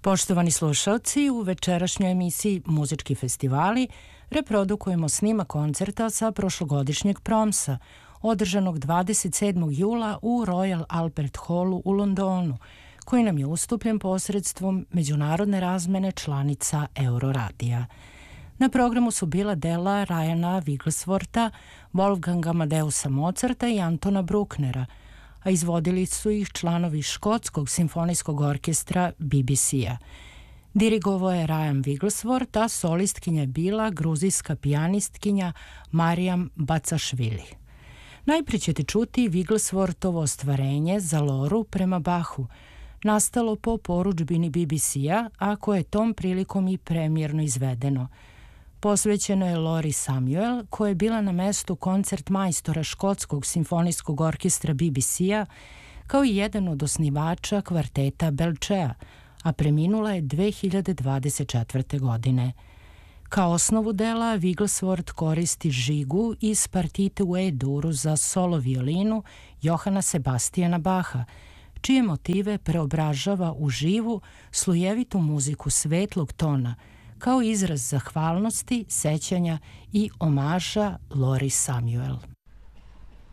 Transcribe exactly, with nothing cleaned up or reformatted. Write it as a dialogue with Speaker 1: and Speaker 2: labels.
Speaker 1: Poštovani slušalci, u večerašnjoj emisiji Muzički festivali reprodukujemo snimak koncerta sa prošlogodišnjeg Promsa, održanog dvadeset sedmog jula u Royal Albert Hallu u Londonu, koji nam je ustupljen posredstvom međunarodne razmene članica Euroradija. Na programu su bila dela Ryana Wiggleswortha, Wolfganga Amadeusa Mozarta i Antona Brucknera, a izvodili su ih članovi Škotskog simfonijskog orkestra B B C-a. Dirigovao je Ryan Wigglesworth, a solistkinja je bila gruzijska pijanistkinja Marijam Bacašvili. Najprije ćete čuti Wigglesworthovo ostvarenje za Loru prema Bachu, nastalo po porudžbini B B C-a, a koje je tom prilikom i premijerno izvedeno. Posvećeno je Lori Samuel, koja je bila na mestu koncertmajstora Škotskog simfonijskog orkestra B B C-a, kao i jedan od osnivača kvarteta Belčea, a preminula je dve hiljade dvadeset četvrte. godine. Kao osnovu dela Wigglesworth koristi žigu iz partite u E-duru za solo violinu Johana Sebastijana Baha, čije motive preobražava u živu, slujevitu muziku svetlog tona, kao izraz zahvalnosti, sećanja i omaža Lori Samuel.